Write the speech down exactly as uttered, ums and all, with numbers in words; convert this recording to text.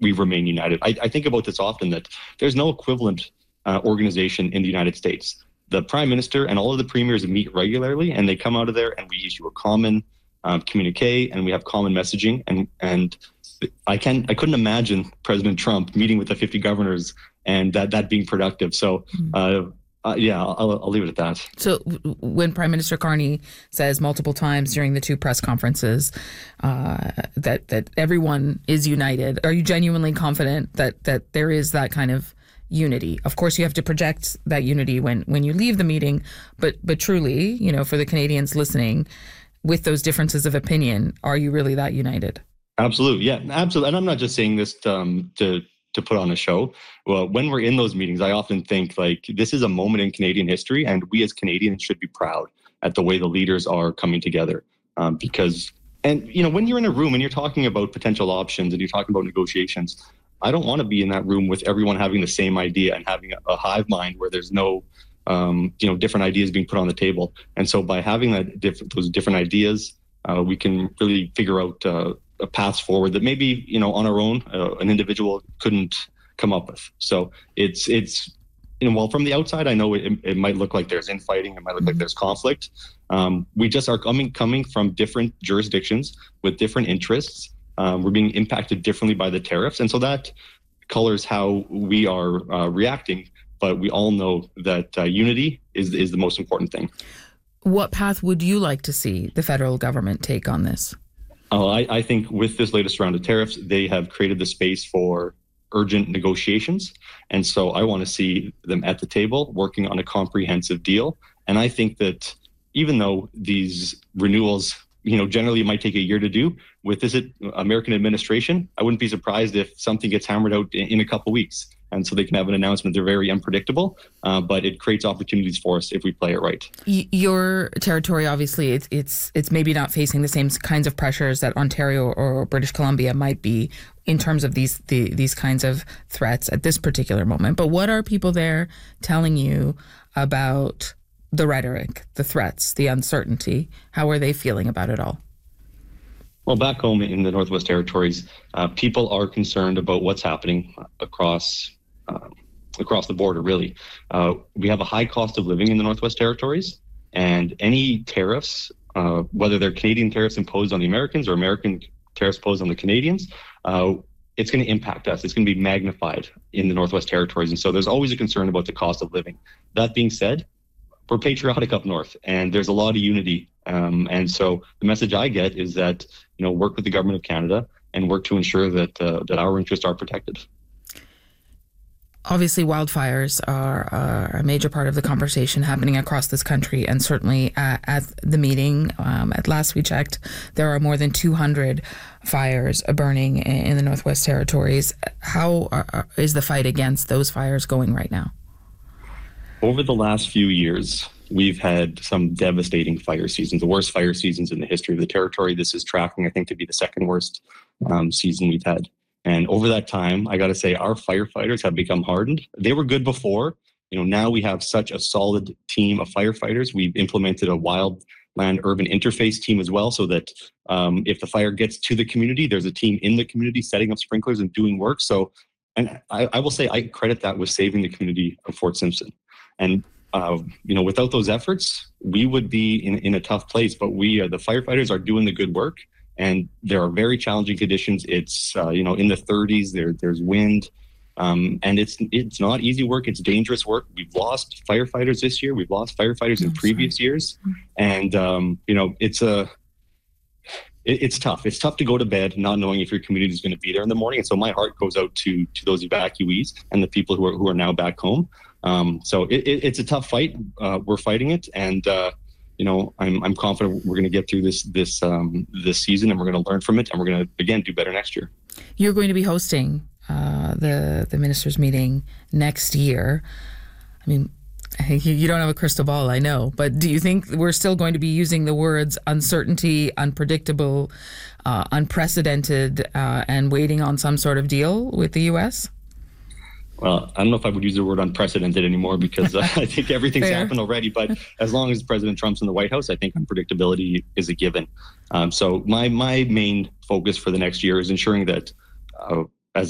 we remain united. I, I think about this often, that there's no equivalent uh, organization in the United States. The Prime Minister and all of the premiers meet regularly, and they come out of there and we issue a common um, communique, and we have common messaging. And and I can I couldn't imagine President Trump meeting with the fifty governors and that that being productive. So. Uh, Uh, yeah, I'll, I'll leave it at that. So when Prime Minister Carney says multiple times during the two press conferences uh, that that everyone is united, are you genuinely confident that that there is that kind of unity? Of course, you have to project that unity when, when you leave the meeting, but but truly, you know, for the Canadians listening, with those differences of opinion, are you really that united? Absolutely, yeah, absolutely. And I'm not just saying this um, to to put on a show. Well, when we're in those meetings, I often think like this is a moment in Canadian history, and we as Canadians should be proud at the way the leaders are coming together. Um, because, and you know, when you're in a room and you're talking about potential options and you're talking about negotiations, I don't want to be in that room with everyone having the same idea and having a, a hive mind where there's no, um, you know, different ideas being put on the table. And so by having that different, those different ideas, uh, we can really figure out uh, a path forward that maybe, you know, on our own, uh, an individual couldn't come up with. So it's, it's, you know, well, from the outside, I know it, it might look like there's infighting, it might look mm-hmm. like there's conflict. Um, we just are coming, coming from different jurisdictions with different interests. Um, we're being impacted differently by the tariffs. And so that colors how we are uh, reacting, but we all know that uh, unity is, is the most important thing. What path would you like to see the federal government take on this? Uh, I, I think with this latest round of tariffs, they have created the space for urgent negotiations. And so I want to see them at the table working on a comprehensive deal. And I think that even though these renewals, you know, generally it might take a year to do, with this American administration, I wouldn't be surprised if something gets hammered out in, in a couple of weeks. And so they can have an announcement. They're very unpredictable, uh, but it creates opportunities for us if we play it right. Your territory, obviously, it's it's it's maybe not facing the same kinds of pressures that Ontario or British Columbia might be in terms of these the, these kinds of threats at this particular moment. But what are people there telling you about the rhetoric, the threats, the uncertainty? How are they feeling about it all? Well, back home in the Northwest Territories, uh, people are concerned about what's happening across uh, across the border, really. Uh, we have a high cost of living in the Northwest Territories, and any tariffs, uh, whether they're Canadian tariffs imposed on the Americans or American tariffs imposed on the Canadians, uh, it's going to impact us. It's going to be magnified in the Northwest Territories. And so there's always a concern about the cost of living. That being said, we're patriotic up north, and there's a lot of unity. Um, and so the message I get is that, you know, work with the government of Canada and work to ensure that uh, that our interests are protected. Obviously, wildfires are, are a major part of the conversation happening across this country, and certainly at, at the meeting, um, at last we checked, there are more than two hundred fires burning in, in the Northwest Territories. How are, is the fight against those fires going right now? Over the last few years, we've had some devastating fire seasons, the worst fire seasons in the history of the territory. This is tracking, I think, to be the second worst um, season we've had. And over that time, I got to say, our firefighters have become hardened. They were good before. You know, now we have such a solid team of firefighters. We've implemented a wildland urban interface team as well, so that um, if the fire gets to the community, there's a team in the community setting up sprinklers and doing work. So, and I, I will say, I credit that with saving the community of Fort Simpson. And uh, you know, without those efforts, we would be in, in a tough place. But we, uh, the firefighters, are doing the good work. And there are very challenging conditions. It's uh, you know, in the thirties. There, there's wind, um, and it's it's not easy work. It's dangerous work. We've lost firefighters this year. We've lost firefighters in oh, previous sorry. years, and um, you know, it's a it, it's tough. It's tough to go to bed not knowing if your community is going to be there in the morning. And so my heart goes out to to those evacuees and the people who are who are now back home. Um, so it, it, it's a tough fight. Uh, we're fighting it, and. Uh, You know, I'm I'm confident we're going to get through this this um, this season, and we're going to learn from it, and we're going to again do better next year. You're going to be hosting uh, the the ministers' meeting next year. I mean, you don't have a crystal ball, I know, but do you think we're still going to be using the words uncertainty, unpredictable, uh, unprecedented, uh, and waiting on some sort of deal with the U S? Well, I don't know if I would use the word unprecedented anymore, because uh, I think everything's happened already. But as long as President Trump's in the White House, I think unpredictability is a given. Um, so my my main focus for the next year is ensuring that uh,